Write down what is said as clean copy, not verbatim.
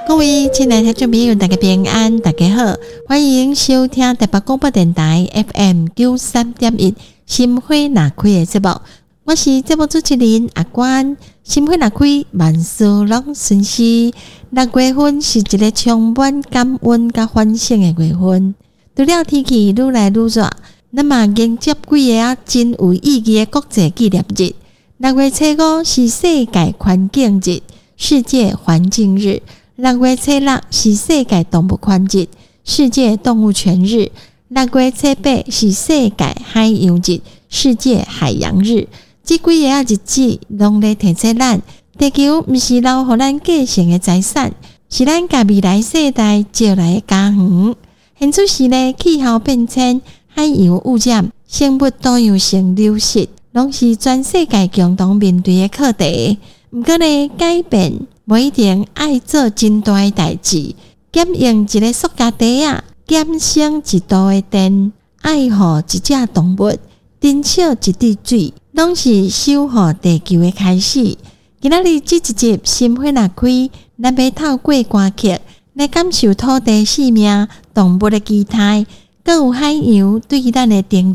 各位亲爱的听众朋友，大家平安，大家好，欢迎收听台北广播电台 FM93.1 心花若开的节目，我是节目主持人阿关。心花若开，万事拢顺心。6月份是一个充满感恩甲反省的月份，除了天气愈来愈热，那么迎接几个真有意义的国际纪念日。6月初5是世界环境日、世界环境日。6月初6是世界动物权日、世界动物权日。6月初8是世界海洋日、世界海洋日。这几个日子拢咧提醒咱，地球不是留予咱继承的财产，是咱甲未来世代招来的家园。现此时咧，气候变迁、海洋污染、生物多样性流失，拢是全世界共同面对的课题。不过咧，改变不一定爱做真大的代志，减用一个塑胶袋啊，减省一度的电，爱护一只动物，珍惜一滴水，拢是守护地球的开始。今仔日这一集心花若开，咱要透过歌曲来感受土地生命、动物的期待，更有海洋对咱的定